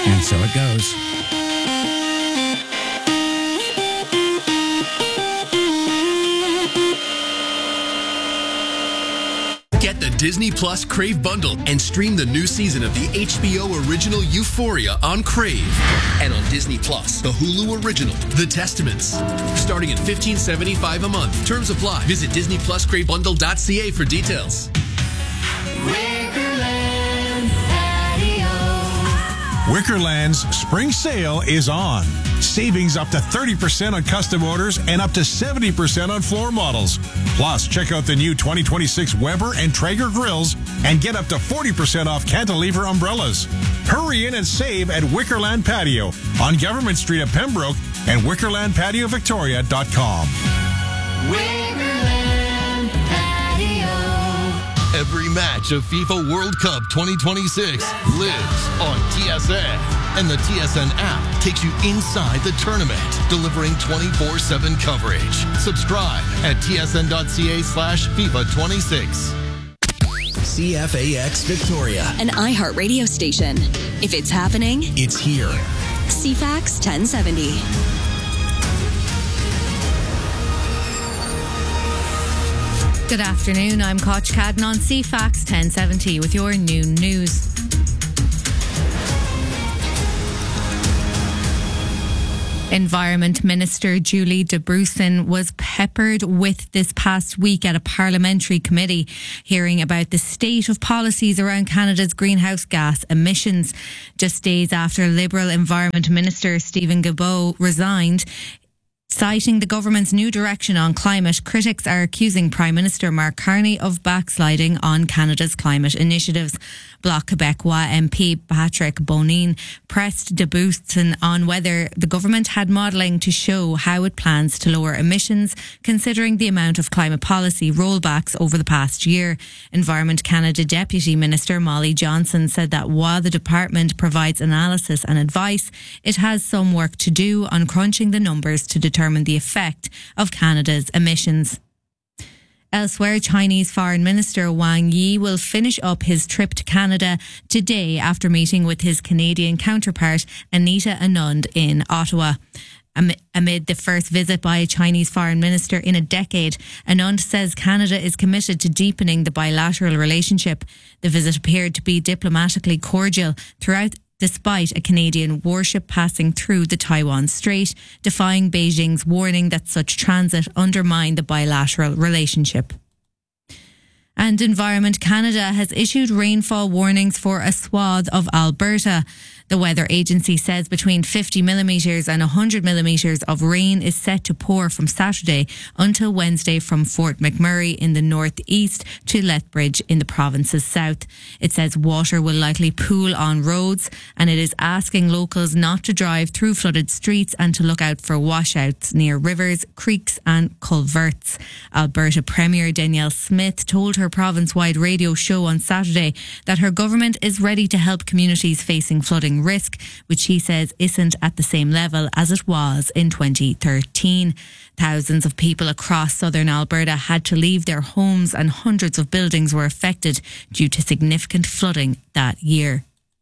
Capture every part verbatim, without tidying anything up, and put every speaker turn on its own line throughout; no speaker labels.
And so it goes.
Get the Disney Plus Crave bundle and stream the new season of the H B O original Euphoria on Crave. And on Disney Plus, the Hulu original, The Testaments. Starting at fifteen dollars and seventy-five cents a month. Terms apply. Visit disney plus crave bundle dot c a for details.
Wickerland's spring sale is on. Savings up to thirty percent on custom orders and up to seventy percent on floor models. Plus, check out the new twenty twenty-six Weber and Traeger grills and get up to forty percent off cantilever umbrellas. Hurry in and save at Wickerland Patio on Government Street at Pembroke and wickerland patio victoria dot com.
Wickerland Patio.
Every match of FIFA World Cup twenty twenty-six lives on T S N. And the T S N app takes you inside the tournament, delivering twenty-four seven coverage. Subscribe at tsn.ca slash FIFA 26.
C F A X Victoria.
An iHeart radio station. If it's happening,
It's here.
C FAX ten seventy.
Good afternoon, I'm Koch Cadden on C FAX ten seventy with your noon news. Environment Minister Julie de Brussen was peppered with this past week at a parliamentary committee hearing about the state of policies around Canada's greenhouse gas emissions. Just days after Liberal Environment Minister Stephen Guilbeault resigned, citing the government's new direction on climate, critics are accusing Prime Minister Mark Carney of backsliding on Canada's climate initiatives. Bloc Québécois M P Patrick Bonin pressed de Brussen on whether the government had modelling to show how it plans to lower emissions, considering the amount of climate policy rollbacks over the past year. Environment Canada Deputy Minister Molly Johnson said that while the department provides analysis and advice, it has some work to do on crunching the numbers to determine the effect of Canada's emissions. Elsewhere, Chinese Foreign Minister Wang Yi will finish up his trip to Canada today after meeting with his Canadian counterpart Anita Anand in Ottawa. Amid the first visit by a Chinese foreign minister in a decade, Anand says Canada is committed to deepening the bilateral relationship. The visit appeared to be diplomatically cordial throughout, despite a Canadian warship passing through the Taiwan Strait, defying Beijing's warning that such transit undermined the bilateral relationship. And Environment Canada has issued rainfall warnings for a swathe of Alberta. The weather agency says between fifty millimetres and one hundred millimetres of rain is set to pour from Saturday until Wednesday from Fort McMurray in the northeast to Lethbridge in the province's south. It says water will likely pool on roads, and it is asking locals not to drive through flooded streets and to look out for washouts near rivers, creeks and culverts. Alberta Premier Danielle Smith told her province-wide radio show on Saturday that her government is ready to help communities facing flooding risk, which he says isn't at the same level as it was in twenty thirteen. Thousands of people across southern Alberta had to leave their homes and hundreds of buildings were affected due to significant flooding that year.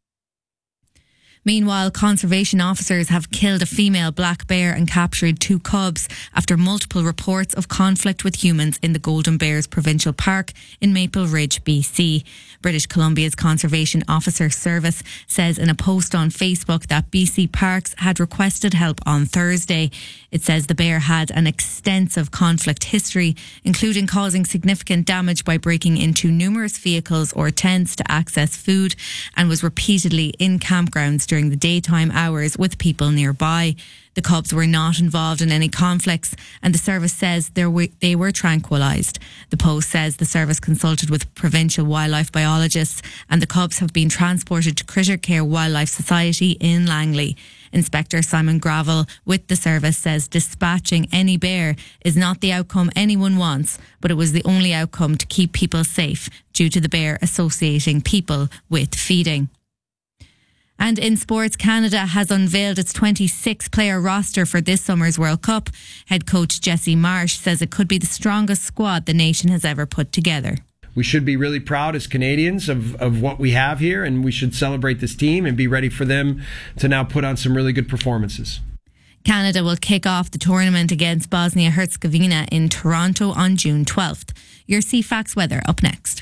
Meanwhile, conservation officers have killed a female black bear and captured two cubs after multiple reports of conflict with humans in the Golden Bears Provincial Park in Maple Ridge, B C. British Columbia's Conservation Officer Service says in a post on Facebook that B C Parks had requested help on Thursday. It says the bear had an extensive conflict history, including causing significant damage by breaking into numerous vehicles or tents to access food, and was repeatedly in campgrounds during the daytime hours with people nearby. The cubs were not involved in any conflicts, and the service says they were, they were tranquilised. The post says the service consulted with provincial wildlife biologists, and the cubs have been transported to Critter Care Wildlife Society in Langley. Inspector Simon Gravel with the service says dispatching any bear is not the outcome anyone wants, but it was the only outcome to keep people safe due to the bear associating people with feeding. And in sports, Canada has unveiled its twenty-six player roster for this summer's World Cup. Head coach Jesse Marsh says it could be the strongest squad the nation has ever put together.
we should be really proud as Canadians of, of what we have here, and we should celebrate this team and be ready for them to now put on some really good performances.
Canada will kick off the tournament against Bosnia-Herzegovina in Toronto on June twelfth. Your C FAX weather up next.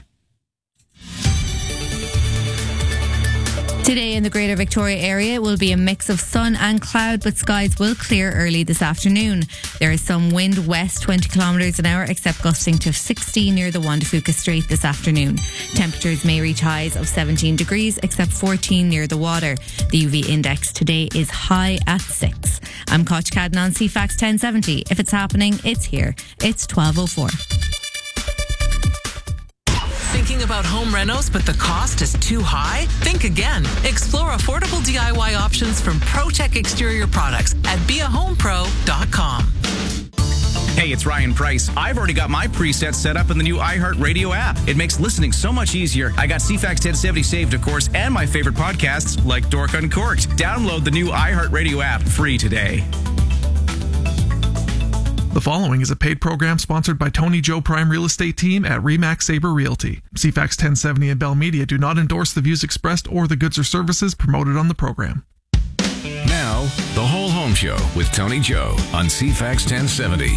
Today in the Greater Victoria area, it will be a mix of sun and cloud, but skies will clear early this afternoon. There is some wind west twenty kilometres an hour, except gusting to sixty near the Juan de Fuca Strait this afternoon. Temperatures may reach highs of seventeen degrees, except fourteen near the water. The U V index today is high at six. I'm Koch Cadden on C FAX ten seventy. If it's happening, it's here. It's twelve oh four.
Thinking about home renos, but the cost is too high? Think again. Explore affordable D I Y options from ProTech Exterior Products at be a home pro dot com.
Hey, it's Ryan Price. I've already got my presets set up in the new iHeartRadio app. It makes listening so much easier. I got C FAX ten seventy saved, of course, and my favorite podcasts like Dork Uncorked. Download the new iHeartRadio app free today.
The following is a paid program sponsored by Tony Joe Prime Real Estate Team at Remax Sabre Realty. C FAX ten seventy and Bell Media do not endorse the views expressed or the goods or services promoted on the program.
Now, The Whole Home Show with Tony Joe on C FAX ten seventy.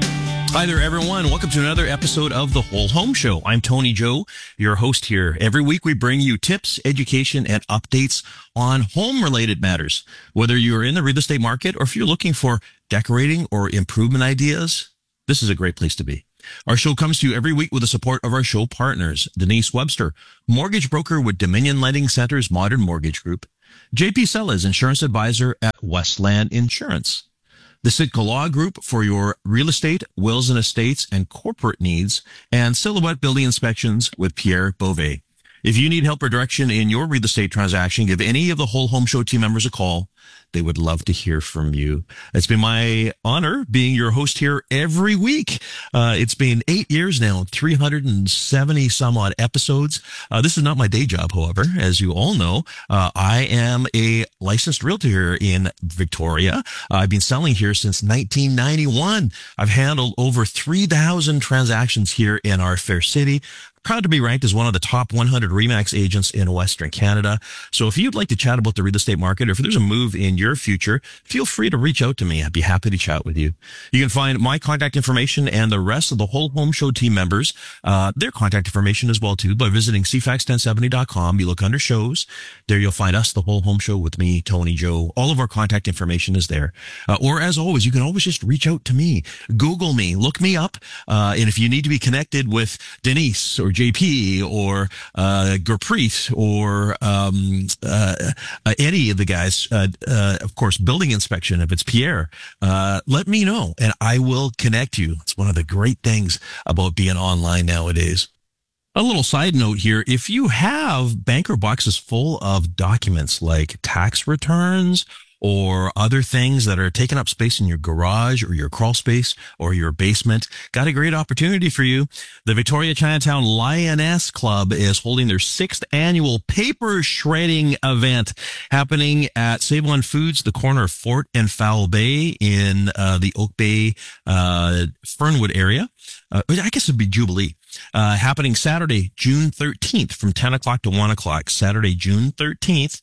Hi there, everyone. Welcome to another episode of The Whole Home Show. I'm Tony Joe, your host here. Every week we bring you tips, education, and updates on home-related matters. Whether you're in the real estate market or if you're looking for decorating or improvement ideas, this is a great place to be. Our show comes to you every week with the support of our show partners. Denise Webster, mortgage broker with Dominion Lending Center's Modern Mortgage Group. J P Sellers, insurance advisor at Westland Insurance. The Sitka Law Group for your real estate, wills and estates, and corporate needs, and Silhouette Building Inspections with Pierre Beauvais. If you need help or direction in your real estate transaction, give any of the Whole Home Show team members a call. They would love to hear from you. It's been my honor being your host here every week. Uh, it's been eight years now, three hundred seventy some odd episodes. Uh, this is not my day job, however. As you all know, uh, I am a licensed realtor here in Victoria. Uh, I've been selling here since nineteen ninety-one. I've handled over three thousand transactions here in our fair city. Proud to be ranked as one of the top one hundred RE/MAX agents in Western Canada. So if you'd like to chat about the real estate market, or if there's a move in your future, feel free to reach out to me. I'd be happy to chat with you. You can find my contact information and the rest of the Whole Home Show team members, uh, their contact information as well too, by visiting c fax ten seventy dot com. You look under shows. There you'll find us, the Whole Home Show with me, Tony Joe. All of our contact information is there. Uh, or as always, you can always just reach out to me. Google me, look me up. Uh, and if you need to be connected with Denise or J P or uh, Gurpreet or um, uh, uh, any of the guys, uh, uh, of course, building inspection, if it's Pierre, uh, let me know and I will connect you. It's one of the great things about being online nowadays. A little side note here, if you have banker boxes full of documents like tax returns or other things that are taking up space in your garage or your crawl space or your basement, got a great opportunity for you. The Victoria Chinatown Lioness Club is holding their sixth annual paper shredding event happening at Save On Foods, the corner of Fort and Foul Bay in uh, the Oak Bay, uh, Fernwood area. Uh, I guess it'd be Jubilee. Uh, happening Saturday, June thirteenth from ten o'clock to one o'clock. Saturday, June thirteenth.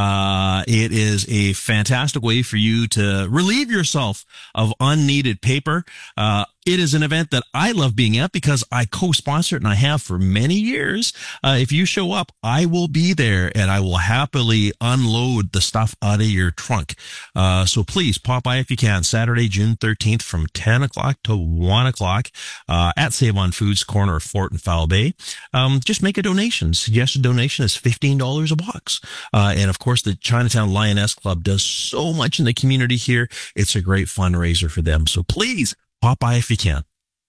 Uh, it is a fantastic way for you to relieve yourself of unneeded paper. Uh, It is an event that I love being at because I co-sponsor it and I have for many years. Uh, if you show up, I will be there and I will happily unload the stuff out of your trunk. Uh, so please pop by if you can. Saturday, June thirteenth from ten o'clock to one o'clock uh, at Save On Foods, corner of Fort and Foul Bay. Um, just make a donation. Suggested donation is fifteen dollars a box. Uh, and of course, the Chinatown Lioness Club does so much in the community here. It's a great fundraiser for them. So please, pop by if you can.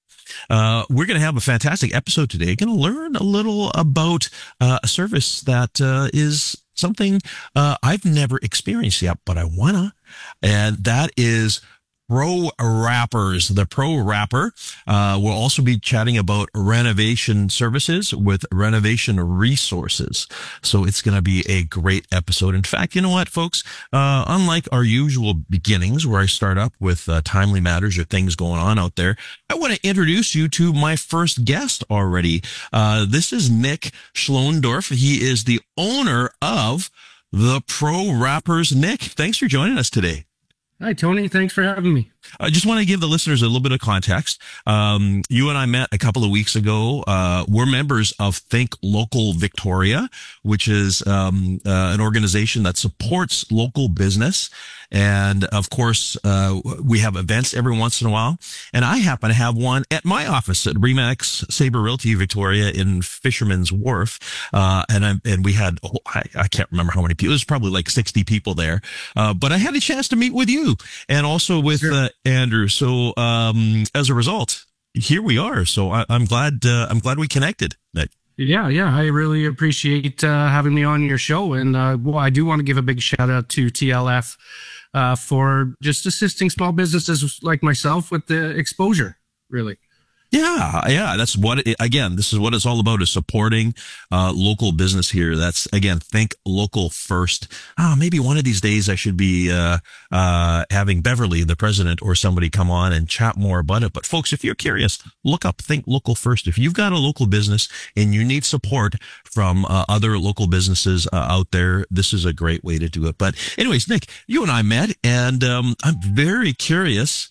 Uh, we're going to have a fantastic episode today. Going to learn a little about uh, a service that uh, is something uh, I've never experienced yet, but I wanna. And that is Pro Wrappers. The Pro Wrapper. Uh, we'll also be chatting about renovation services with Renovation Resources. So it's going to be a great episode. In fact, you know what, folks? Uh, unlike our usual beginnings where I start up with uh, timely matters or things going on out there, I want to introduce you to my first guest already. Uh, this is Nick Schlondorf. He is the owner of the Pro Wrappers. Nick, thanks for joining us today.
Hi, Tony. Thanks for having me.
I just want to give the listeners a little bit of context. Um, you and I met a couple of weeks ago. Uh, we're members of Think Local Victoria, which is um, uh, an organization that supports local business. And of course, uh, we have events every once in a while. And I happen to have one at my office at Remax Sabre Realty Victoria in Fisherman's Wharf. Uh, and I, and we had, oh, I, I can't remember how many people. It was probably like sixty people there. Uh, but I had a chance to meet with you and also with, sure. uh, Andrew. So, um, as a result, here we are. So I, I'm glad, uh, I'm glad we connected. Nick.
Yeah, yeah. I really appreciate uh, having me on your show. And uh, well, I do want to give a big shout out to T L F uh, for just assisting small businesses like myself with the exposure, really.
Yeah, yeah, that's what, it, again, this is what it's all about, is supporting uh, local business here. That's, again, think local first. Ah, maybe one of these days I should be uh, uh, having Beverly, the president, or somebody come on and chat more about it. But folks, if you're curious, look up Think Local First. If you've got a local business and you need support from uh, other local businesses uh, out there, this is a great way to do it. But anyways, Nick, you and I met, and um, I'm very curious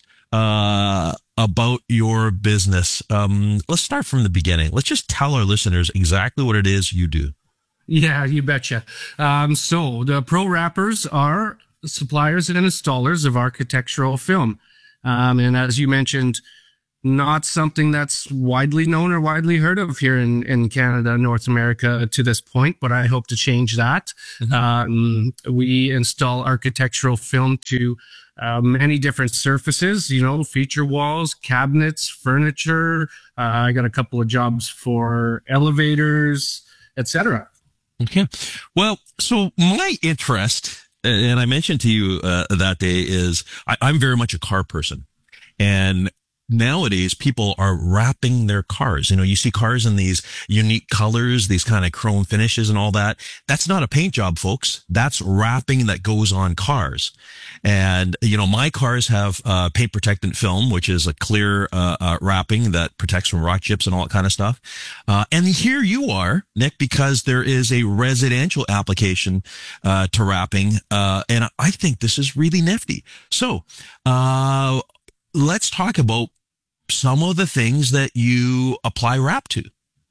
uh about your business. Um, let's start from the beginning. Let's just tell our listeners exactly what it is you do.
Yeah, you betcha. Um, so the Pro Wrappers are suppliers and installers of architectural film. Um, and as you mentioned, not something that's widely known or widely heard of here in, in Canada, North America to this point, but I hope to change that. Mm-hmm. Um, we install architectural film to Uh, many different surfaces, you know, feature walls, cabinets, furniture. Uh, I got a couple of jobs for elevators, et cetera.
Okay. Well, so my interest, and I mentioned to you uh, that day, is I, I'm very much a car person. And nowadays, people are wrapping their cars. You know, you see cars in these unique colors, these kind of chrome finishes and all that. That's not a paint job, folks. That's wrapping that goes on cars. And, you know, my cars have uh, paint protectant film, which is a clear uh, uh, wrapping that protects from rock chips and all that kind of stuff. Uh, and here you are, Nick, because there is a residential application uh, to wrapping. Uh, and I think this is really nifty. So uh, let's talk about some of the things that you apply wrap to.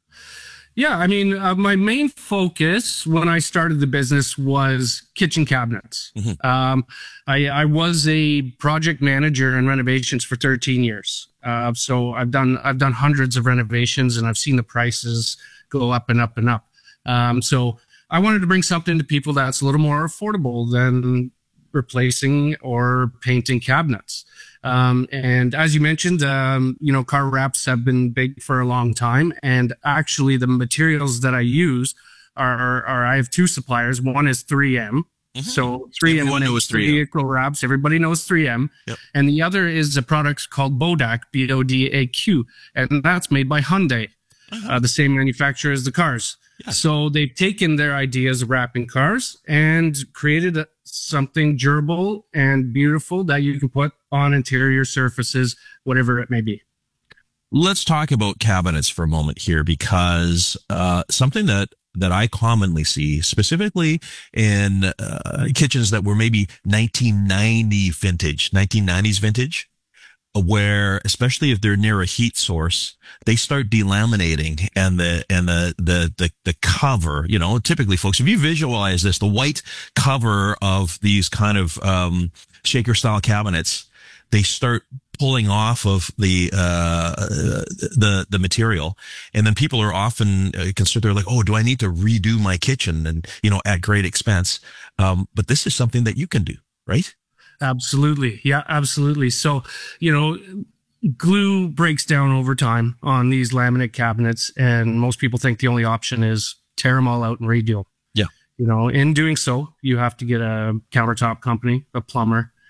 Yeah, I mean, uh, my main focus when I started the business was kitchen cabinets. Mm-hmm. Um, I, I was a project manager in renovations for thirteen years. Uh, so I've done, I've done hundreds of renovations, and I've seen the prices go up and up and up. Um, so I wanted to bring something to people that's a little more affordable than replacing or painting cabinets. Um, and as you mentioned, um, you know, car wraps have been big for a long time. And actually the materials that I use are, are, are I have two suppliers. One is three M. Mm-hmm. So three M knows three M. Vehicle wraps. Everybody knows three M. Yep. And the other is a product called Bodak, B O D A Q. And that's made by Hyundai, uh-huh. uh, the same manufacturer as the cars. Yeah. So they've taken their ideas of wrapping cars and created a, something durable and beautiful that you can put on interior surfaces, whatever it may be.
Let's talk about cabinets for a moment here, because uh, something that that I commonly see, specifically in uh, kitchens that were maybe nineteen ninety vintage, nineteen nineties vintage, where, especially if they're near a heat source, they start delaminating, and the and the the the the cover, you know, typically, folks, if you visualize this, the white cover of these kind of um shaker style cabinets, they start pulling off of the uh the the material, and then people are often uh, consider like, oh, do I need to redo my kitchen, and you know, at great expense. Um, but this is something that you can do, right?
Absolutely. Yeah, absolutely. So, you know, glue breaks down over time on these laminate cabinets, and most people think the only option is tear them all out and redo them.
Yeah.
You know, in doing so, you have to get a countertop company, a plumber,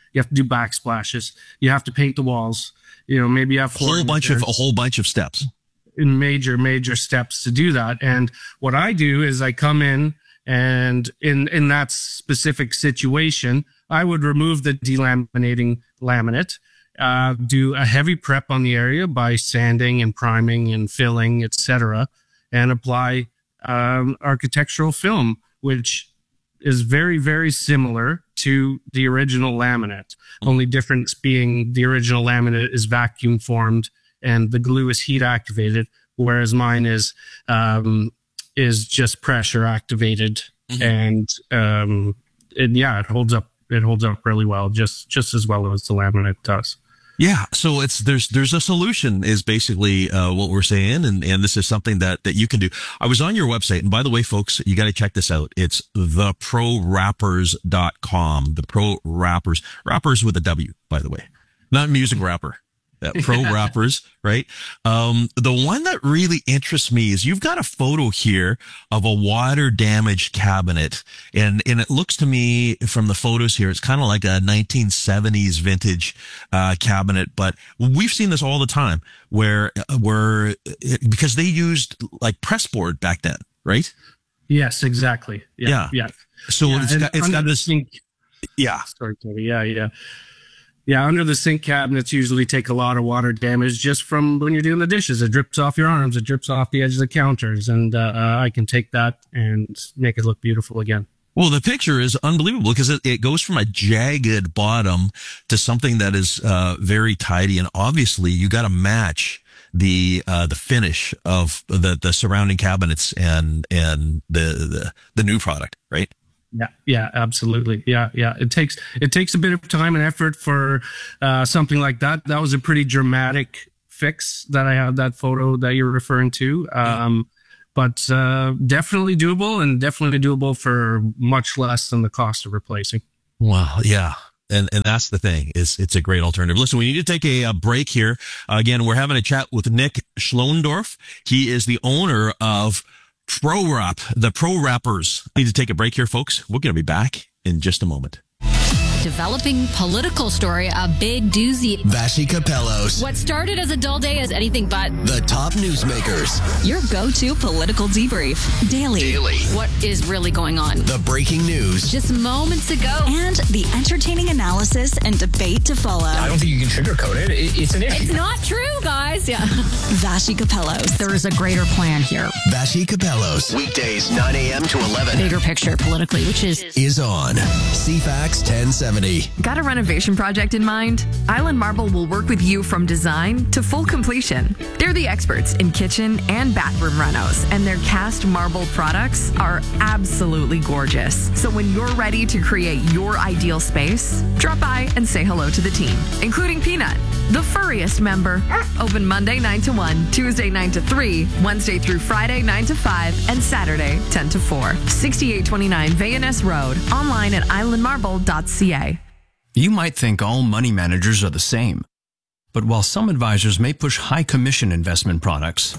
You have to do backsplashes. You have to paint the walls. You know, maybe you have
a whole bunch of a whole bunch of steps.
In major, major steps to do that. And what I do is I come in and in, in that specific situation, I would remove the delaminating laminate, uh, do a heavy prep on the area by sanding and priming and filling, et cetera, and apply um, architectural film, which is very, very similar to the original laminate. Only difference being the original laminate is vacuum formed and the glue is heat activated, whereas mine is um, is just pressure activated. Mm-hmm. And um, and yeah, it holds up. It holds up really well, just just as well as the laminate does.
Yeah, so it's there's there's a solution is basically uh, what we're saying, and and this is something that that you can do. I was on your website, and by the way, folks, you got to check this out. It's the pro wrappers dot com. The Pro Wrappers, rappers with a W, by the way, not music rapper. That Pro Wrappers, right? Um, the one that really interests me is you've got a photo here of a water damaged cabinet. And, and it looks to me from the photos here, it's kind of like a nineteen seventies vintage, uh, cabinet. But we've seen this all the time where, where, because they used like pressboard back then, right?
Yes, exactly. Yeah.
Yeah.
yeah.
So
yeah,
it's got, it's got this.
Sink.
Yeah.
Sorry, Toby. Yeah. Yeah. Yeah, under the sink cabinets usually take a lot of water damage just from when you're doing the dishes. It drips off your arms. It drips off the edge of the counters. And uh, uh, I can take that and make it look beautiful again.
Well, the picture is unbelievable because it, it goes from a jagged bottom to something that is uh, very tidy. And obviously, you got to match the uh, the finish of the, the surrounding cabinets and and the, the the new product, right?
Yeah, yeah, absolutely. Yeah, yeah. It takes it takes a bit of time and effort for uh, something like that. That was a pretty dramatic fix that I have, that photo that you're referring to. Um, but uh, definitely doable, and definitely doable for much less than the cost of replacing.
Wow. Yeah. And and that's the thing, is it's a great alternative. Listen, we need to take a, a break here. Uh, again, we're having a chat with Nick Schlondorf. He is the owner of Pro Wrap, the Pro Wrappers. Need to take a break here, folks. We're going to be back in just a moment.
Developing political story, a big doozy.
Vassy Capellos.
What started as a dull day is anything but.
The top newsmakers.
Your go-to political debrief. Daily.
Daily.
What is really going on?
The breaking news.
Just moments ago.
And the entertaining analysis and debate to follow.
I don't think you can sugarcoat it. It's an issue.
It's not true, guys. Yeah.
Vassy Capellos.
There is a greater plan here.
Vassy Capellos. Weekdays, nine a.m. to eleven.
Bigger picture politically, which is...
Is on C FAX ten seventy.
Got a renovation project in mind? Island Marble will work with you from design to full completion. They're the experts in kitchen and bathroom renos, and their cast marble products are absolutely gorgeous. So when you're ready to create your ideal space, drop by and say hello to the team, including Peanut, the furriest member. Open Monday nine to one, Tuesday nine to three, Wednesday through Friday nine to five, and Saturday ten to four. sixty-eight twenty-nine Van Ness Road. Online at island marble dot c a.
You might think all money managers are the same. But while some advisors may push high commission investment products,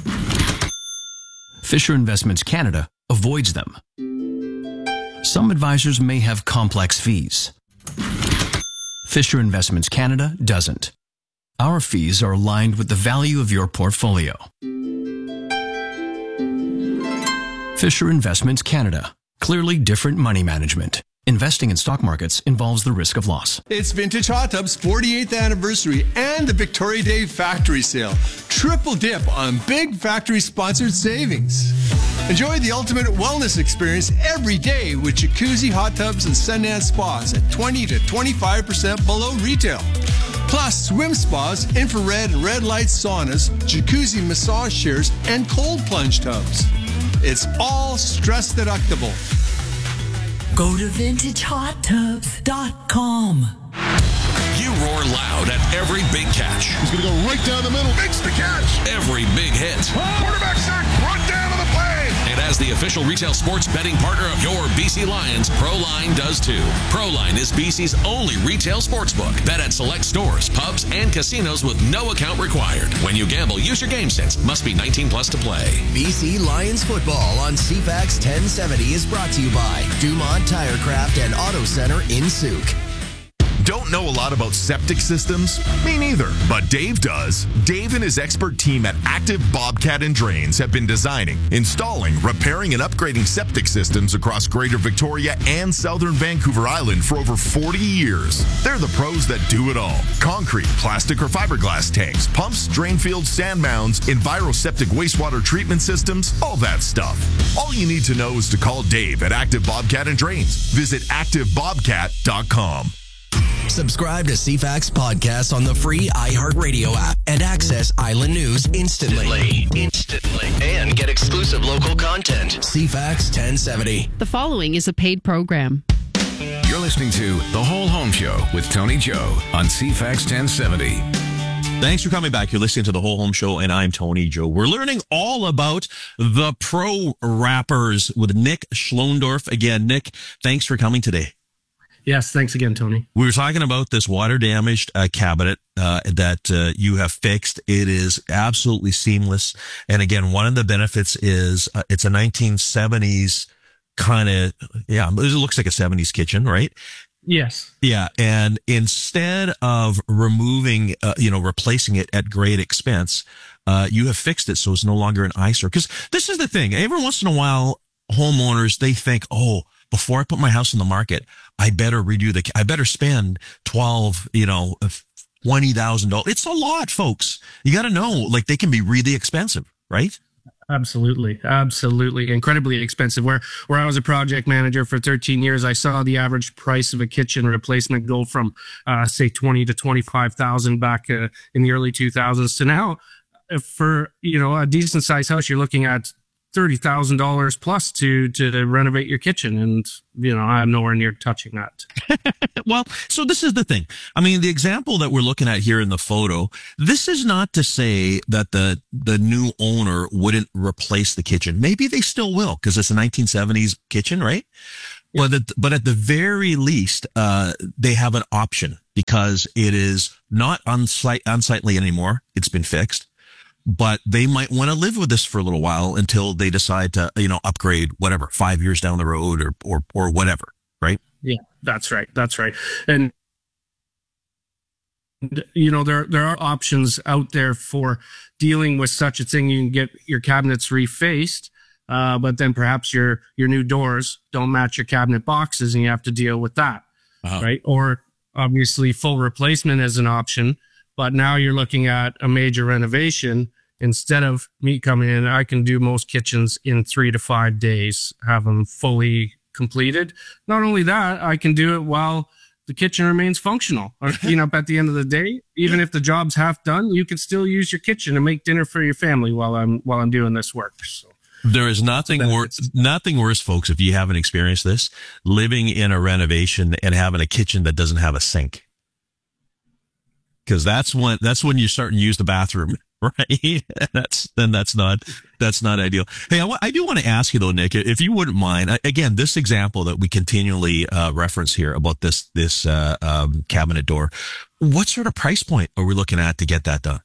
Fisher Investments Canada avoids them. Some advisors may have complex fees. Fisher Investments Canada doesn't. Our fees are aligned with the value of your portfolio. Fisher Investments Canada. Clearly different money management. Investing in stock markets involves the risk of loss.
It's Vintage Hot Tub's forty-eighth anniversary and the Victoria Day Factory Sale. Triple dip on big factory-sponsored savings. Enjoy the ultimate wellness experience every day with jacuzzi, hot tubs, and Sundance spas at twenty to twenty-five percent below retail. Plus, swim spas, infrared and red light saunas, jacuzzi massage chairs, and cold plunge tubs. It's all stress deductible.
Go to vintage hot tubs dot com.
You roar loud at every big catch.
He's going to go right down the middle. Makes the catch.
Every big hit.
Quarterback sack. Brought down on the play.
And as the official retail sports betting partner of your B C Lions, Proline does too. Proline is B C's only retail sportsbook. Bet at select stores, pubs, and casinos with no account required. When you gamble, use your game sense. Must be nineteen plus to play.
B C Lions football on C FAX ten seventy is brought to you by Dumont Tirecraft and Auto Center in Souk.
Don't know a lot about septic systems? Me neither, but Dave does. Dave and his expert team at Active Bobcat and Drains have been designing, installing, repairing, and upgrading septic systems across Greater Victoria and Southern Vancouver Island for over forty years. They're the pros that do it all. Concrete, plastic, or fiberglass tanks, pumps, drain fields, sand mounds, EnviroSeptic wastewater treatment systems, all that stuff. All you need to know is to call Dave at Active Bobcat and Drains. Visit active bobcat dot com.
Subscribe to C FAX Podcast on the free iHeartRadio app and access Island News instantly. Instantly. And get exclusive local content. C FAX ten seventy.
The following is a paid program.
You're listening to The Whole Home Show with Tony Joe on C FAX ten seventy.
Thanks for coming back. You're listening to The Whole Home Show, and I'm Tony Joe. We're learning all about the pro wrappers with Nick Schlondorf. Again, Nick, thanks for coming today.
Yes, thanks again, Tony.
We were talking about this water-damaged uh, cabinet uh, that uh, you have fixed. It is absolutely seamless. And again, one of the benefits is uh, it's a nineteen seventies kind of, yeah, it looks like a seventies kitchen, right?
Yes.
Yeah. And instead of removing, uh, you know, replacing it at great expense, uh, you have fixed it so it's no longer an eyesore. Because this is the thing. Every once in a while, homeowners, they think, oh, before I put my house on the market, I better redo the, I better spend twelve, you know, twenty thousand dollars. It's a lot, folks. You got to know, like, they can be really expensive, right?
Absolutely. Absolutely. Incredibly expensive. Where, where I was a project manager for thirteen years, I saw the average price of a kitchen replacement go from, uh, say twenty to twenty-five thousand back uh, in the early two thousands to now. If for, you know, a decent sized house, you're looking at thirty thousand dollars plus to, to renovate your kitchen. And, you know, I'm nowhere near touching that.
Well, so this is the thing. I mean, the example that we're looking at here in the photo, this is not to say that the, the new owner wouldn't replace the kitchen. Maybe they still will because it's a nineteen seventies kitchen, right? Yeah. Well, the, but at the very least, uh, they have an option because it is not unsight, unsightly anymore. It's been fixed. But they might want to live with this for a little while until they decide to, you know, upgrade whatever, five years down the road or, or, or whatever, right?
Yeah, that's right. That's right. And, you know, there, there are options out there for dealing with such a thing. You can get your cabinets refaced, uh, but then perhaps your, your new doors don't match your cabinet boxes and you have to deal with that, uh-huh. right? Or obviously full replacement is an option, but now you're looking at a major renovation. Instead of me coming in, I can do most kitchens in three to five days, have them fully completed. Not only that, I can do it while the kitchen remains functional. You know, at the end of the day, even if the job's half done, you can still use your kitchen and make dinner for your family while I'm while I'm doing this work. So
there is nothing worse, nothing worse, folks, if you haven't experienced this, living in a renovation and having a kitchen that doesn't have a sink. Because that's when that's when you start to use the bathroom, right? that's then that's not that's not ideal. Hey, I, I do want to ask you though, Nick, if you wouldn't mind. Again, this example that we continually uh, reference here about this this uh, um, cabinet door. What sort of price point are we looking at to get that done?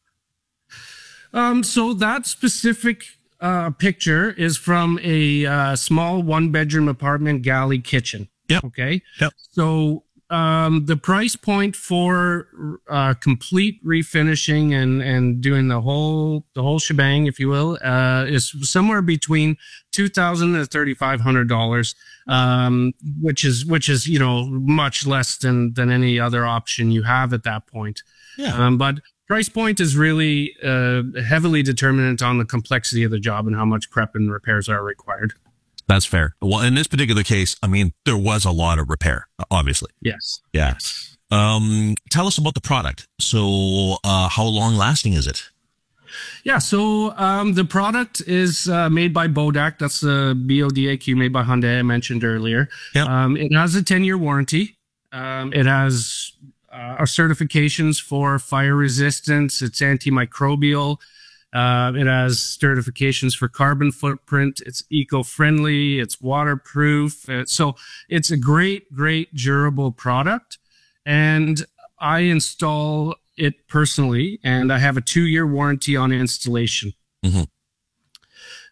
Um, so that specific uh, picture is from a uh, small one bedroom apartment galley kitchen.
Yep.
Okay.
Yep.
So. Um, the price point for uh, complete refinishing and, and doing the whole the whole shebang, if you will, uh, is somewhere between two thousand and thirty five hundred dollars, um, which is which is you know much less than than any other option you have at that point.
Yeah.
Um, but price point is really uh, heavily determinant on the complexity of the job and how much prep and repairs are required.
That's fair. Well, in this particular case, I mean, there was a lot of repair, obviously.
Yes.
Yeah.
Yes.
Um, tell us about the product. So, uh, how long lasting is it?
Yeah. So, um, the product is, uh, made by Bodak. That's the B O D A Q made by Hyundai I mentioned earlier.
Yeah.
Um, it has a ten year warranty. Um, it has, uh, our certifications for fire resistance. It's antimicrobial. Uh, it has certifications for carbon footprint. It's eco-friendly. It's waterproof. Uh, so it's a great, great durable product. And I install it personally, and I have a two-year warranty on installation.
Mm-hmm.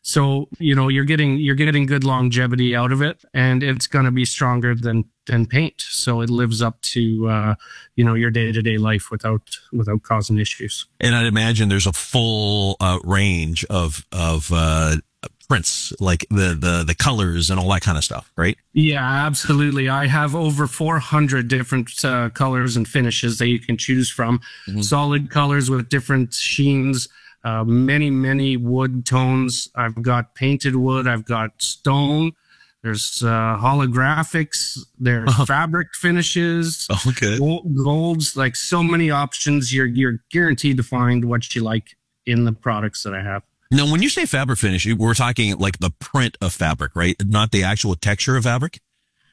So, you know, you're getting you're getting good longevity out of it, and it's going to be stronger than than paint. So it lives up to uh, you know, your day to day life without without causing issues.
And I'd imagine there's a full uh, range of of uh, prints, like the the the colors and all that kind of stuff, right?
Yeah, absolutely. I have over four hundred different uh, colors and finishes that you can choose from. Mm-hmm. Solid colors with different sheens. Uh, many, many wood tones. I've got painted wood. I've got stone. There's uh, holographics. There's uh-huh. fabric finishes.
Okay.
Gold, golds. Like so many options. You're you're guaranteed to find what you like in the products that I have.
Now, when you say fabric finish, we're talking like the print of fabric, right? Not the actual texture of fabric?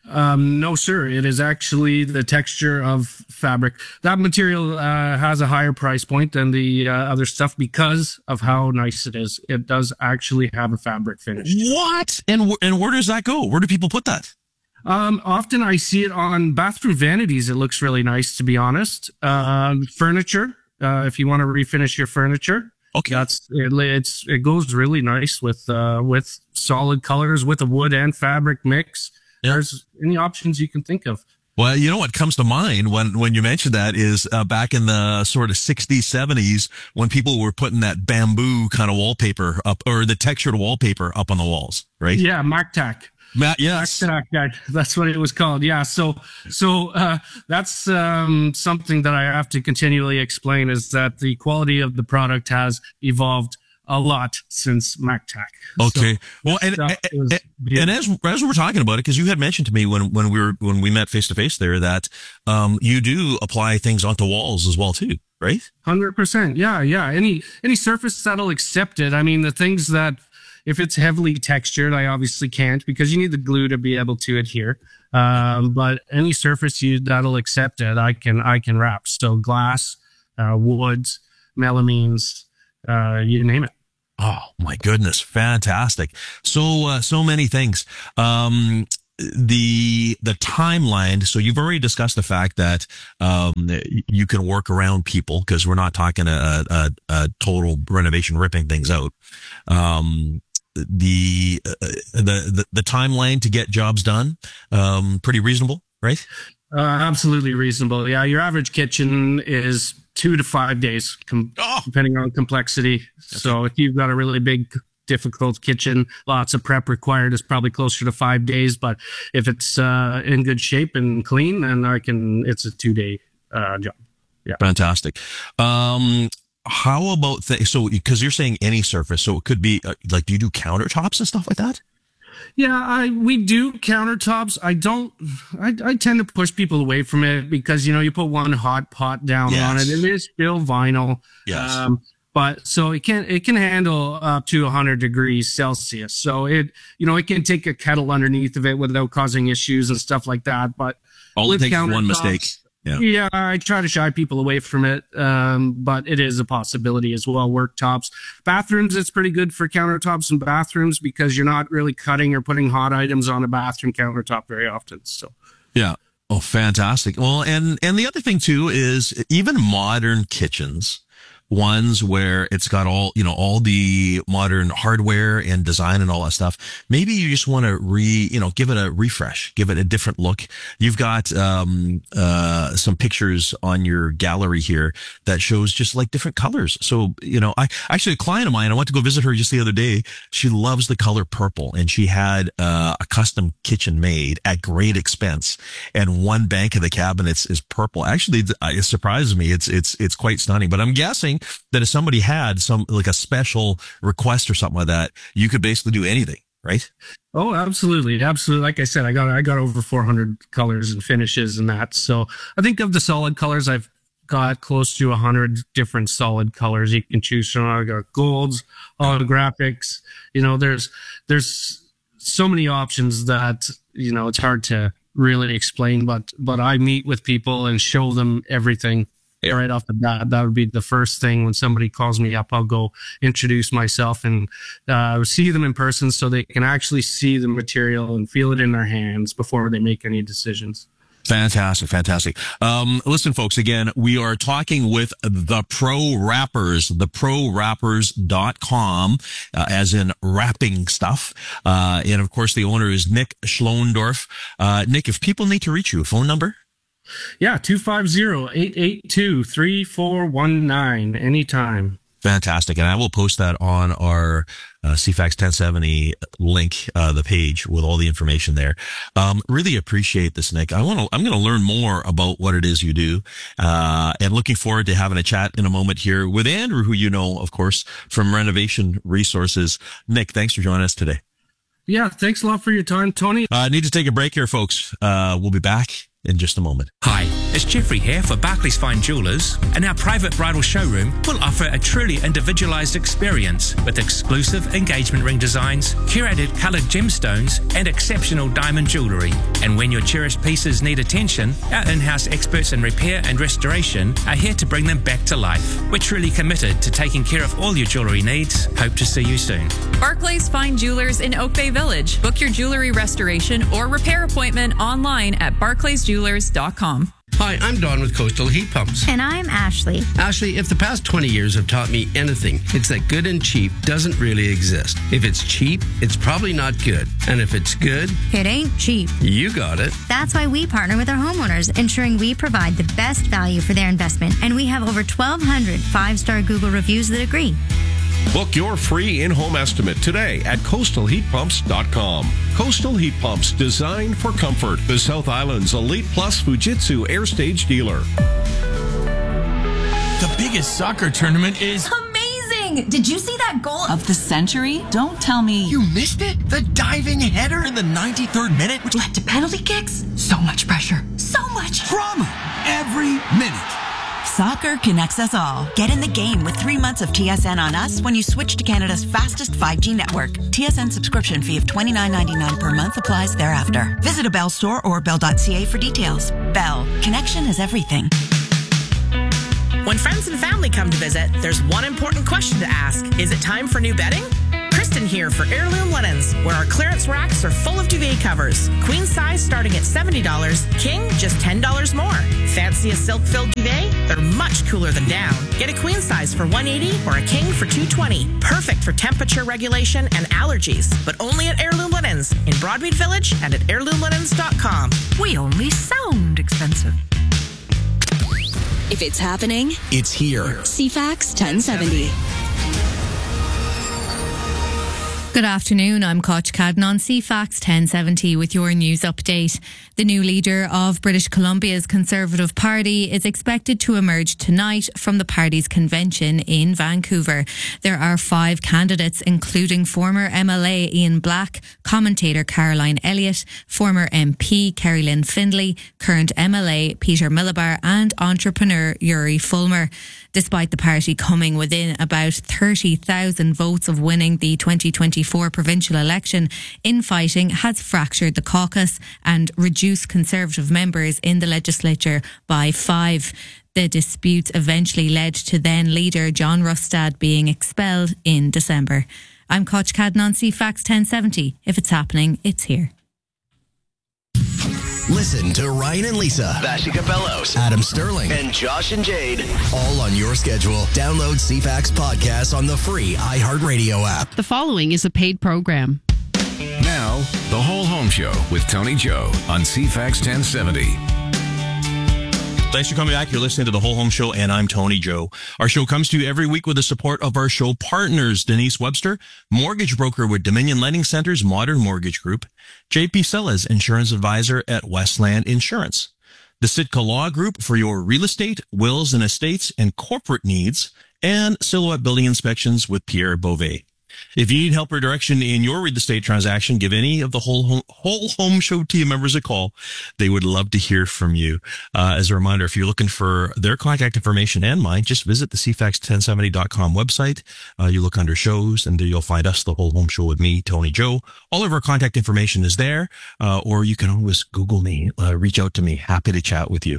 Um, no, sir. It is actually the texture of fabric. That material uh, has a higher price point than the uh, other stuff because of how nice it is. It does actually have a fabric finish.
What? And, and where does that go? Where do people put that?
Um, often I see it on bathroom vanities. It looks really nice, to be honest. Um, furniture, uh, if you want to refinish your furniture.
Okay.
That's it, it's, it goes really nice with, uh, with solid colors, with a wood and fabric mix.
Yeah.
There's any options you can think of.
Well, you know what comes to mind when, when you mentioned that is uh, back in the sort of sixties, seventies, when people were putting that bamboo kind of wallpaper up, or the textured wallpaper up on the walls, right?
Yeah, MacTac.
Ma- yes.
MacTac, that's what it was called. Yeah. So, so, uh, that's, um, something that I have to continually explain is that the quality of the product has evolved a lot since MacTac.
Okay.
So,
well, and, and, and, and as, as we're talking about it, because you had mentioned to me when, when we were, when we met face to face there that, um, you do apply things onto walls as well too, right?
one hundred percent. Yeah. Yeah. Any, any surface that'll accept it. I mean, the things that, if it's heavily textured, I obviously can't because you need the glue to be able to adhere. Um, but any surface you that'll accept it, I can, I can wrap. So glass, uh, woods, melamines, uh, you name it.
Oh my goodness. Fantastic. So, uh, so many things. Um, the, the timeline. So you've already discussed the fact that, um, you can work around people because we're not talking a, a, a total renovation ripping things out. Um, the, uh, the, the, the timeline to get jobs done, um, pretty reasonable, right?
Uh, absolutely reasonable. Yeah. Your average kitchen is two to five days, com-
oh.
depending on complexity. Okay. So if you've got a really big, difficult kitchen, lots of prep required, is probably closer to five days. But if it's uh, in good shape and clean, then I can, it's a two day uh, job. Yeah.
Fantastic. Um, how about, th- so, because you're saying any surface, so it could be uh, like, do you do countertops and stuff like that?
Yeah, I we do countertops. I don't. I, I tend to push people away from it because you know you put one hot pot down yes. on it, and it is still vinyl.
Yes.
Um, but so it can it can handle up to one hundred degrees Celsius. So it you know it can take a kettle underneath of it without causing issues and stuff like that. But
all it takes is one mistake.
Yeah. yeah, I try to shy people away from it, um, but it is a possibility as well. Worktops, bathrooms, it's pretty good for countertops and bathrooms because you're not really cutting or putting hot items on a bathroom countertop very often. So,
yeah. Oh, fantastic. Well, and, and the other thing too is even modern kitchens, ones where it's got all, you know, all the modern hardware and design and all that stuff. Maybe you just want to re, you know, give it a refresh, give it a different look. You've got, um, uh, some pictures on your gallery here that shows just like different colors. So, you know, I actually, a client of mine, I went to go visit her just the other day. She loves the color purple and she had, uh, a custom kitchen made at great expense. And one bank of the cabinets is purple. Actually, it surprises me. It's, it's, it's quite stunning, but I'm guessing that if somebody had some like a special request or something like that, you could basically do anything, right?
Oh, absolutely. Absolutely. Like I said, I got, I got over four hundred colors and finishes and that. So I think of the solid colors, I've got close to a hundred different solid colors you can choose from. I got golds, holographics, you know, there's, there's so many options that, you know, it's hard to really explain, but, but I meet with people and show them everything. Yeah. Right off the bat, that would be the first thing when somebody calls me up. I'll go introduce myself and uh, see them in person so they can actually see the material and feel it in their hands before they make any decisions.
Fantastic, fantastic. Um, listen, folks, again, we are talking with the Pro Wrappers, the pro wrappers dot com, uh, as in wrapping stuff. Uh, and of course, the owner is Nick Schlondorf. Uh, Nick, if people need to reach you, phone number?
Yeah, two five zero, eight eight two, three four one nine, anytime.
Fantastic. And I will post that on our uh, C FAX ten seventy link, uh, the page with all the information there. Um, really appreciate this, Nick. I want to, I'm going to learn more about what it is you do. Uh, and looking forward to having a chat in a moment here with Andrew, who you know, of course, from Renovation Resources. Nick, thanks for joining us today.
Yeah. Thanks a lot for your time, Tony.
I uh, need to take a break here, folks. Uh, we'll be back in just a moment.
Hi, it's Jeffrey here for Barclays Fine Jewelers, and our private bridal showroom will offer a truly individualized experience with exclusive engagement ring designs, curated colored gemstones, and exceptional diamond jewelry. And when your cherished pieces need attention, our in-house experts in repair and restoration are here to bring them back to life. We're truly committed to taking care of all your jewelry needs. Hope to see you soon.
Barclays Fine Jewelers in Oak Bay Village. Book your jewelry restoration or repair appointment online at barclays jewelers dot com.
Hi, I'm Don with Coastal Heat Pumps.
And I'm Ashley.
Ashley, if the past twenty years have taught me anything, it's that good and cheap doesn't really exist. If it's cheap, it's probably not good. And if it's good,
it ain't cheap.
You got it.
That's why we partner with our homeowners, ensuring we provide the best value for their investment. And we have over twelve hundred five-star Google reviews that agree.
Book your free in-home estimate today at coastal heat pumps dot com. Coastal Heat Pumps, designed for comfort. The South Island's Elite Plus Fujitsu Air Stage dealer.
The biggest soccer tournament is
amazing! Did you see that goal of the century? Don't tell me
you missed it. The diving header in the ninety-third minute, which
led to penalty kicks. So much pressure. So much
drama every minute.
Soccer connects us all. Get in the game with three months of T S N on us when you switch to Canada's fastest five G network. T S N subscription fee of twenty-nine ninety-nine per month applies thereafter. Visit a Bell store or bell dot c a for details. Bell. Connection is everything.
When friends and family come to visit, there's one important question to ask. Is it time for new bedding? Kristen here for Heirloom Linens, where our clearance racks are full of duvet covers. Queen size starting at seventy dollars, king just ten dollars more. Fancy a silk-filled duvet? They're much cooler than down. Get a queen size for one hundred eighty dollars or a king for two hundred twenty dollars. Perfect for temperature regulation and allergies, but only at Heirloom Linens in Broadmead Village and at heirloom linens dot com.
We only sound expensive.
If it's happening,
it's here.
C FAX ten seventy.
Good afternoon, I'm Koch Cadden on C FAX ten seventy with your news update. The new leader of British Columbia's Conservative Party is expected to emerge tonight from the party's convention in Vancouver. There are five candidates, including former M L A Ian Black, commentator Caroline Elliott, former M P Kerry Lynn Findlay, current M L A Peter Millibar and entrepreneur Yuri Fulmer. Despite the party coming within about thirty thousand votes of winning the twenty twenty-four provincial election, infighting has fractured the caucus and reduced Conservative members in the legislature by five. The dispute eventually led to then leader John Rustad being expelled in December. I'm Koch Cadden on C FAX ten seventy. If it's happening, it's here.
Listen to Ryan and Lisa, Vashika Bellows, Adam Sterling, and Josh and Jade, all on your schedule. Download C FAX Podcast on the free iHeartRadio app.
The following is a paid program.
Now, The Whole Home Show with Tony Joe on C FAX ten seventy.
Thanks for coming back. You're listening to The Whole Home Show, and I'm Tony Joe. Our show comes to you every week with the support of our show partners, Denise Webster, mortgage broker with Dominion Lending Center's Modern Mortgage Group, J P Sellas, insurance advisor at Westland Insurance, the Sitka Law Group for your real estate, wills and estates, and corporate needs, and Silhouette Building Inspections with Pierre Beauvais. If you need help or direction in your real estate transaction, give any of the whole home, whole home show team members a call. They would love to hear from you. Uh, as a reminder, if you're looking for their contact information and mine, just visit the c fax ten seventy dot com website. Uh, you look under shows and there you'll find us, The Whole Home Show with me, Tony Joe. All of our contact information is there. Uh, or you can always Google me, uh, reach out to me. Happy to chat with you.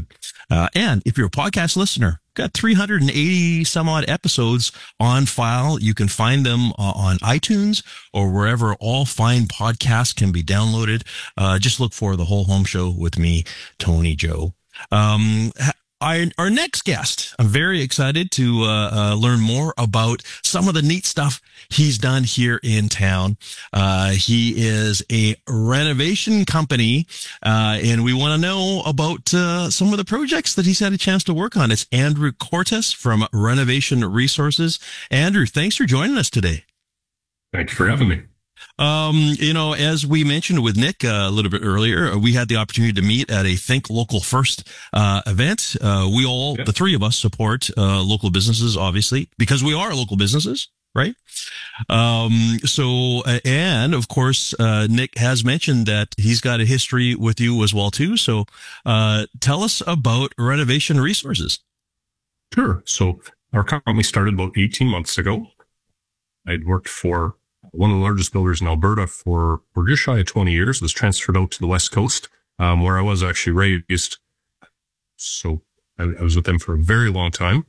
Uh, and if you're a podcast listener, got three hundred eighty some odd episodes on file. You can find them uh, on iTunes or wherever all fine podcasts can be downloaded. Uh, just look for The Whole Home Show with me, Tony Joe. Um, I, our next guest, I'm very excited to uh, uh, learn more about some of the neat stuff he's done here in town. Uh, he is a renovation company, uh, and we want to know about uh, some of the projects that he's had a chance to work on. It's Andrew Cortes from Renovation Resources. Andrew, thanks for joining us today.
Thank you for having me.
Um, you know, as we mentioned with Nick uh, a little bit earlier, we had the opportunity to meet at a Think Local First uh, event. Uh, we all, yeah. the three of us, support uh, local businesses, obviously, because we are local businesses, right? Um, so, uh, and of course, uh, Nick has mentioned that he's got a history with you as well, too. So, uh, tell us about Renovation Resources.
Sure. So, our company started about eighteen months ago. I'd worked for one of the largest builders in Alberta for, for just shy of twenty years, was transferred out to the West Coast, um, where I was actually raised. So I, I was with them for a very long time.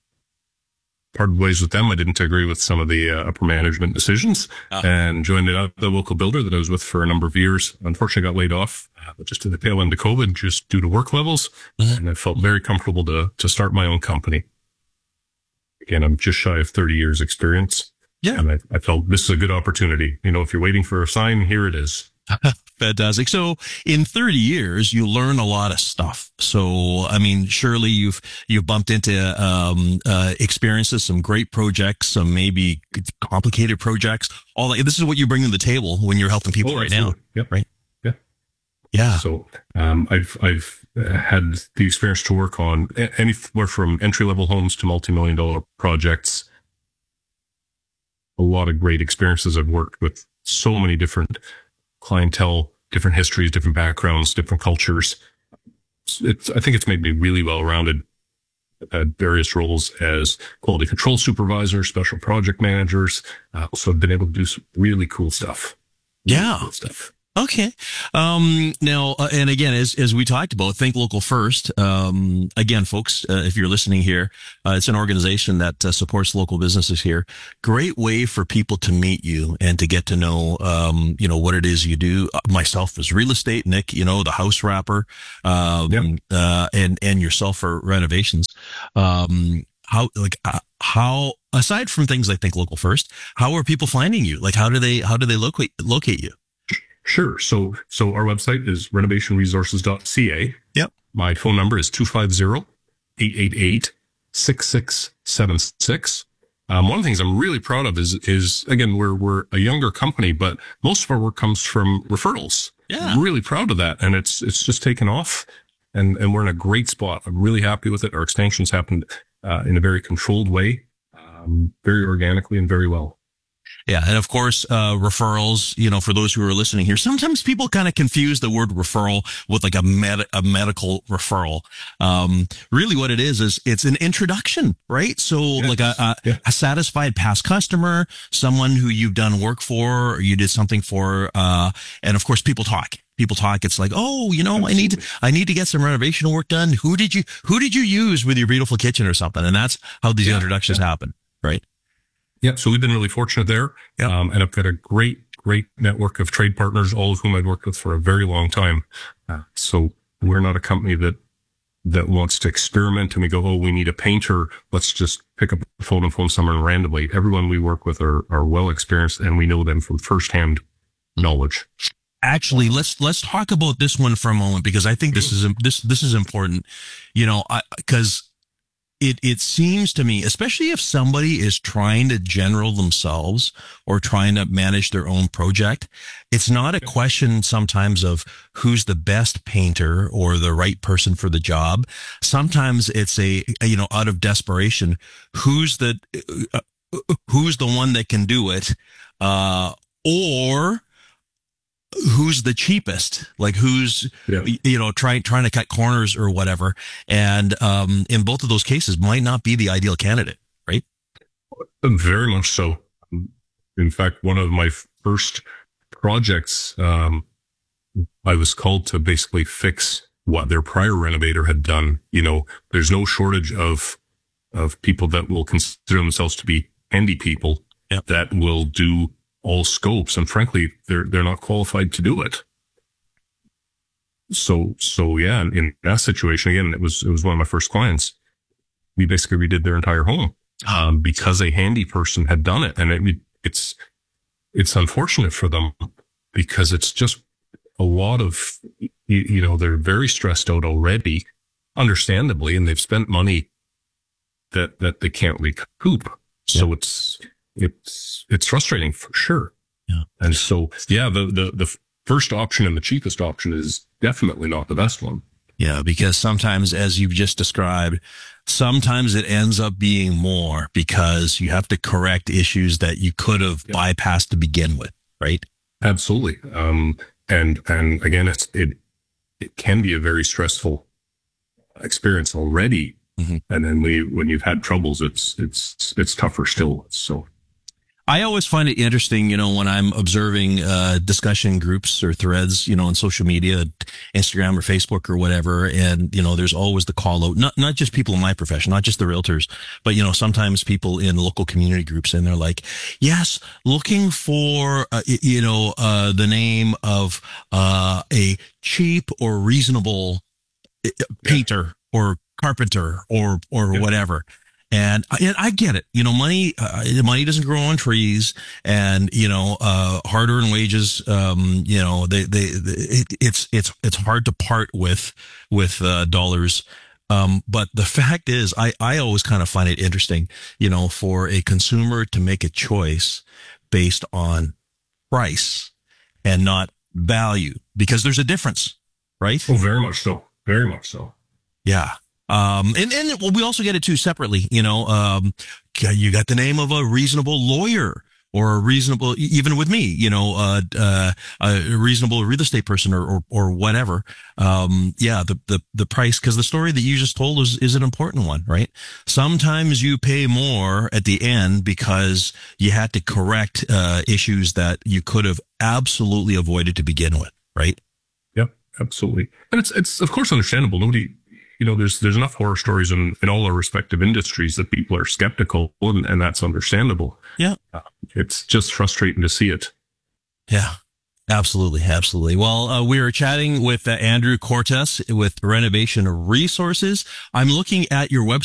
Parted ways with them. I didn't agree with some of the uh, upper management decisions uh-huh. and joined the, the local builder that I was with for a number of years. Unfortunately, got laid off uh, just at the tail end of COVID, just due to work levels. Uh-huh. And I felt very comfortable to, to start my own company. Again, I'm just shy of thirty years experience. Yeah. And I, I felt this is a good opportunity. You know, if you're waiting for a sign, here it is.
Fantastic. So in thirty years, you learn a lot of stuff. So, I mean, surely you've, you've bumped into, um, uh, experiences, some great projects, some maybe complicated projects, all that. This is what you bring to the table when you're helping people oh, right absolutely. now.
Yep.
Right.
Yeah.
Yeah.
So, um, I've, I've had the experience to work on anywhere from entry level homes to multi-million dollar projects. A lot of great experiences. I've worked with so many different clientele, different histories, different backgrounds, different cultures. It's, I think it's made me really well-rounded. I've had various roles as quality control supervisor, special project managers. Uh, so I've been able to do some really cool stuff.
Really yeah.
Cool stuff.
Okay. Um, now, uh, and again, as, as we talked about, Think Local First. Um, again, folks, uh, if you're listening here, uh, it's an organization that uh, supports local businesses here. Great way for people to meet you and to get to know, um, you know, what it is you do. Myself as real estate, Nick, you know, the house wrapper, um, yep. uh, and, and yourself for renovations. Um, how, like, uh, how, aside from things like Think Local First, how are people finding you? Like, how do they, how do they locate, locate you?
Sure. So, so our website is renovation resources dot c a.
Yep.
My phone number is two five zero, eight eight eight, six six seven six. Um, one of the things I'm really proud of is, is again, we're, we're a younger company, but most of our work comes from referrals.
Yeah.
I'm really proud of that. And it's, it's just taken off and, and we're in a great spot. I'm really happy with it. Our extensions happened, uh, in a very controlled way, um, very organically and very well.
Yeah. And of course, uh, referrals, you know, for those who are listening here, sometimes people kind of confuse the word referral with like a med- a medical referral. Um, really what it is, is it's an introduction, right? So yes. like a, a, yeah. a satisfied past customer, someone who you've done work for, or you did something for, uh, and of course people talk. People talk. It's like, oh, you know, Absolutely. I need to, I need to get some renovation work done. Who did you, who did you use with your beautiful kitchen or something? And that's how these yeah. introductions yeah. happen, right?
Yeah, so we've been really fortunate there.
Yep.
Um, and I've got a great, great network of trade partners, all of whom I've worked with for a very long time. Uh, so we're not a company that, that wants to experiment and we go, oh, we need a painter. Let's just pick up the phone and phone someone randomly. Everyone we work with are, are well experienced and we know them from firsthand knowledge.
Actually, let's, let's talk about this one for a moment because I think this is, this, this is important, you know, I, cause It it seems to me, especially if somebody is trying to general themselves or trying to manage their own project, it's not a question sometimes of who's the best painter or the right person for the job. Sometimes it's a, you know, out of desperation, who's the uh, who's the one that can do it, uh, or who's the cheapest, like who's, yeah. you know, trying, trying to cut corners or whatever. And, um, in both of those cases might not be the ideal candidate, right?
Very much so. In fact, one of my first projects, um, I was called to basically fix what their prior renovator had done. You know, there's no shortage of, of people that will consider themselves to be handy people yep. that will do all scopes. And frankly, they're, they're not qualified to do it. So, so yeah, in that situation, again, it was, it was one of my first clients. We basically redid their entire home, um, because a handy person had done it. And it, it's, it's unfortunate for them because it's just a lot of, you, you know, they're very stressed out already, understandably, and they've spent money that, that they can't recoup. So yeah. it's, it's, it's frustrating for sure.
Yeah.
And so, yeah, the, the, the first option and the cheapest option is definitely not the best one.
Yeah. Because sometimes, as you've just described, sometimes it ends up being more because you have to correct issues that you could have yeah. bypassed to begin with. Right.
Absolutely. Um, and, and again, it's, it, it can be a very stressful experience already. Mm-hmm. And then we, when you've had troubles, it's, it's, it's tougher still. So
I always find it interesting, you know, when I'm observing, uh, discussion groups or threads, you know, on social media, Instagram or Facebook or whatever. And, you know, there's always the call out, not, not just people in my profession, not just the realtors, but, you know, sometimes people in local community groups, and they're like, yes, looking for, uh, you know, uh, the name of, uh, a cheap or reasonable painter yeah. or carpenter or, or yeah. whatever. And I, and I get it. You know, money, uh, money doesn't grow on trees, and, you know, uh, hard earned wages, um, you know, they, they, they it, it's, it's, it's hard to part with, with, uh, dollars. Um, but the fact is, I, I always kind of find it interesting, you know, for a consumer to make a choice based on price and not value, because there's a difference, right?
Oh, very much so. Very much so.
Yeah. Um, and, and well, we also get it too separately, you know, um, you got the name of a reasonable lawyer or a reasonable, even with me, you know, uh, uh, a reasonable real estate person or, or, or whatever. Um, yeah, the, the, the price, cause the story that you just told is, is an important one, right? Sometimes you pay more at the end because you had to correct, uh, issues that you could have absolutely avoided to begin with, right?
Yep, absolutely. And it's, it's of course understandable. Nobody, You know, there's there's enough horror stories in, in all our respective industries that people are skeptical, and, and that's understandable.
Yeah.
Uh, it's just frustrating to see it.
Yeah, absolutely. Absolutely. Well, uh, we were chatting with uh, Andrew Cortes with Renovation Resources. I'm looking at your website.